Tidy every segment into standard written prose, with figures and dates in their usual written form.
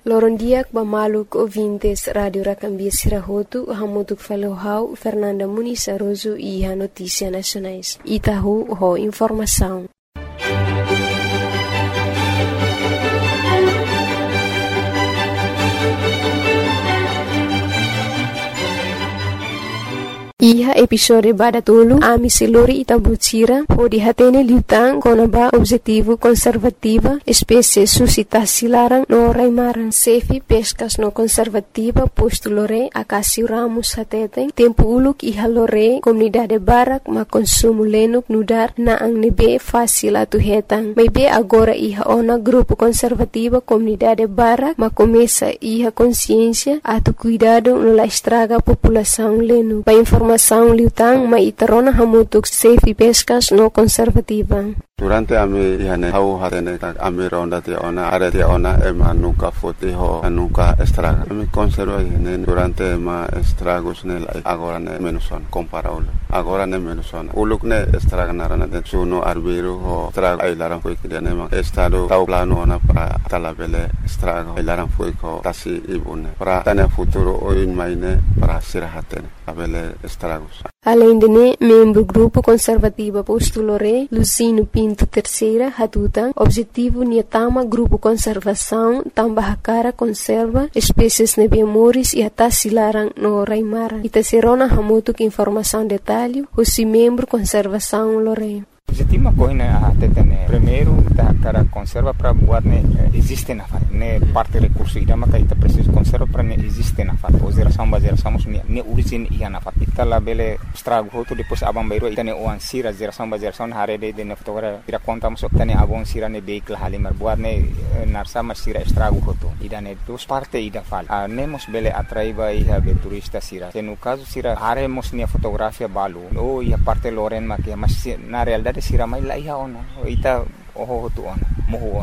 Loron diak bamaluk ouvintes Radio Racambia Sirahotu, hamutuk falohau Fernanda Muniz Aroso e a Notícia Nacionais. Itahu ho informação. Iha episode badatulu ami selori Itabutira o dihatene liutang konaba objetivo conservativa espécie suscitasi larang no raimaran sefi pescas no conservativa posto lore akasi ramus hateteng tempo uluk iha lore comunidade barak ma consumo lenuk nudar na ang nebe fácil atu hetang maybe agora iha ona grupo conservativa comunidade barak ma começa iha consciência atu cuidado no la estraga população lenu pa informação liutang maitarona hamutuk safe pescas no conservativa. Durante ami ihane hau hatene ami ronda te ona are te ona ema nuka fote ho nuka estraga ami conserva ihane durante ema estragos nel agora ne menuson comparable agora ne menuson uluk ne estraga narana de suno arbiro ho estraga ai laran foi que ne ma estado tau plano ona para talabele estraga ai laran foi ko tasi ibune para tane futuro o in maine para sirahatene abele estragos. Além de membro grupo conservativa postulore Lucino Pinto terceira hatutan objetivo niatama grupo conservação tambah cara conserva espécies nebemoris e atas silarang no raimara itaserona hamutuk informação detalhe o membro conservação lore. Objetivo corrina a tetene primeiro da cara conserva para buat ne existe na fat ne parte recurso ida maka ita preciso conserva para ne existe na fat o geração ne origin ia na fat ita la bele estrago hoto depois abang bairo ita ne o ansira geração hare de ne fotogra ira conta so tane abon sira ne vehicle halimar buat ne narsa masira estrago hoto ida ne dos parte ida fal nemos bele atraiva ia be turista sira no caso sira haremos ne fotografia balu o ia parte loren ma que mas na realidade sira mai la iha ona ita oho tu ona moho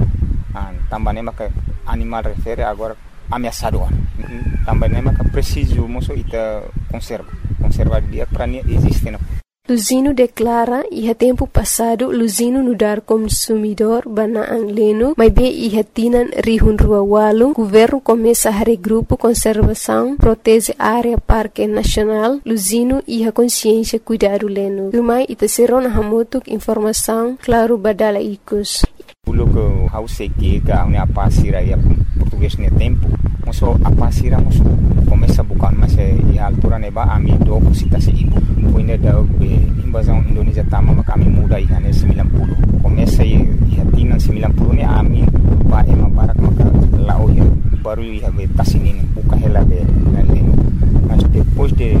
ona tambane maka animal refere agora ameaçado ona tambane maka preciso moço ita conserva dia para nem existe na Luzino declara iha tempo passado Luzino nudar consumidor banaang leno mas be iha tinan rihun rua walu governo começa a regrupo conservação protege área parque nacional Luzino iha consciência cuidado leno rumai ita serona hamutuk informação claro badala ikus Uluk hause que ga une apasira ia português ne tempo moço apasira moço começa bukan mas e altura neba ami do cita se ibu foi da invasão Indonésia tama maka ami muda ia ne 90 começa ia tinan 90 ne ami ba ema barak maka lao ia baru ia be tasinin buka hela be leno mas depois de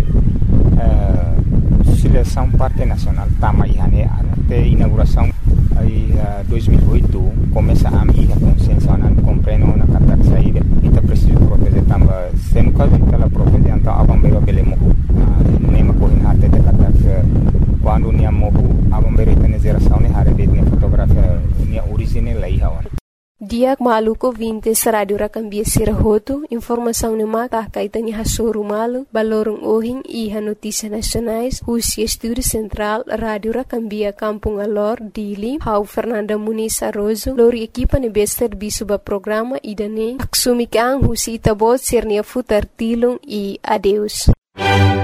seleção parque nacional tama ia ne até inauguração aí 2008 começa a minha consciência na compreendo na carta saída ita preciso proteger tamba se no caso ela proteger então abambeiro belemo nema corrina até de carta quando nia mohu abambeiro tem geração ne hare de fotografia nia original lá ia Diak maluko vintes Radio Racambia Sirahotu, informação ne mata kaitan iha soru malu, balorong ohing iha notícia nacionais, husi estúdio central Radio Racambia Kampung Alor, Dili, hau Fernanda Muniz Aroso, lori equipa ne bester bisuba programa idane, aksumikang husi itabot sernia futar tilung e adeus.